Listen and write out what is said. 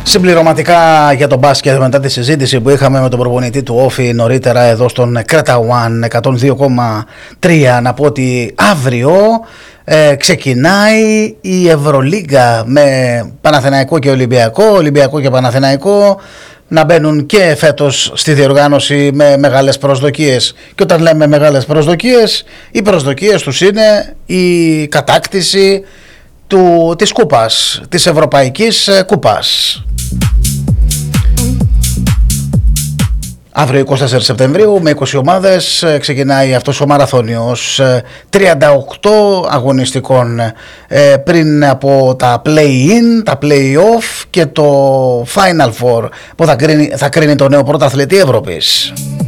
Συμπληρωματικά για τον μπάσκετ, μετά τη συζήτηση που είχαμε με τον προπονητή του Όφη νωρίτερα εδώ στον Κρέτα One 102,3, να πω ότι αύριο ξεκινάει η Ευρωλίγκα με Παναθηναϊκό και Ολυμπιακό, Ολυμπιακό και Παναθηναϊκό να μπαίνουν και φέτος στη διοργάνωση με μεγάλες προσδοκίες. Και όταν λέμε μεγάλες προσδοκίες, οι προσδοκίες τους είναι η κατάκτηση της κούπας, της Ευρωπαϊκής Κούπας. Αύριο 24 Σεπτεμβρίου με 20 ομάδες ξεκινάει αυτός ο μαραθώνιος 38 αγωνιστικών πριν από τα play-in, τα play-off και το Final Four που θα κρίνει το νέο πρωταθλητή Ευρώπης.